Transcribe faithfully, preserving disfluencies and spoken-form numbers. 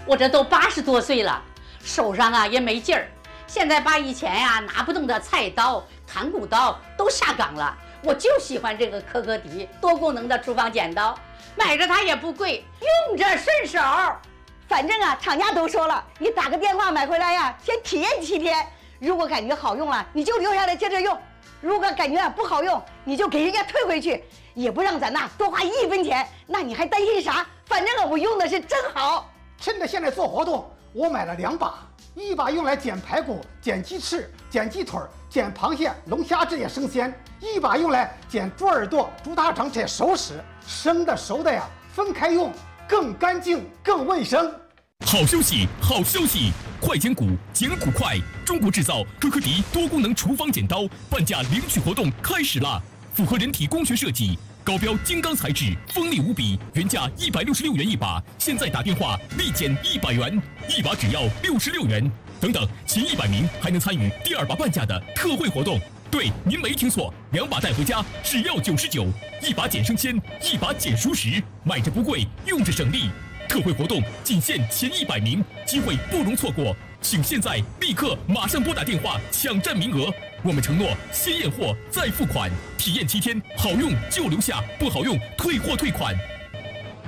我这都八十多岁了，手上啊也没劲儿。现在把以前呀、啊、拿不动的菜刀、砍骨刀都下岗了，我就喜欢这个科科迪多功能的厨房剪刀，买着它也不贵，用着顺手。 反正啊，厂家都说了，你打个电话买回来呀，先体验七天。如果感觉好用了，你就留下来接着用；如果感觉不好用，你就给人家退回去，也不让咱呐多花一分钱。那你还担心啥？反正啊，我用的是真好。 趁着现在做活动，我买了两把，一把用来剪排骨、剪鸡翅、剪鸡腿、剪螃蟹、龙虾这些生鲜；一把用来剪猪耳朵、猪大肠这些熟食。生的熟的呀，分开用。更干净、更卫生。 好消息，好消息！快剪骨，剪骨快！中国制造科科迪多功能厨房剪刀半价领取活动开始啦！符合人体工学设计，高标金刚材质，锋利无比，原价一百六十六元一把，现在打电话立减一百元，一把只要六十六元。等等，前一百名还能参与第二把半价的特惠活动。对，您没听错，两把带回家只要九十九，一把减生鲜，一把减熟食，买着不贵，用着省力。特惠活动仅限前一百名，机会不容错过，请现在立刻马上拨打电话抢占名额。我们承诺先验货再付款，体验七天，好用就留下，不好用退货退款。